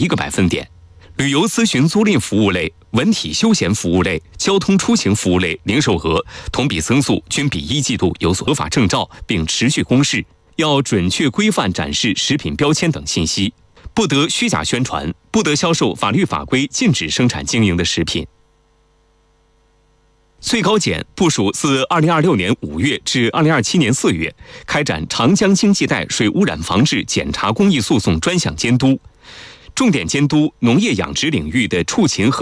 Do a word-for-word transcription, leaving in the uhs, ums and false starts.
一个百分点。旅游咨询租赁服务类、文体休闲服务类、交通出行服务类零售额同比增速均比一季度有所合法证照，并持续公示，要准确规范展示食品标签等信息，不得虚假宣传，不得销售法律法规禁止生产经营的食品。最高检部署自二零二六年五月至二零二七年四月开展长江经济带水污染防治检查公益诉讼专项监督，重点监督农业养殖领域的畜禽和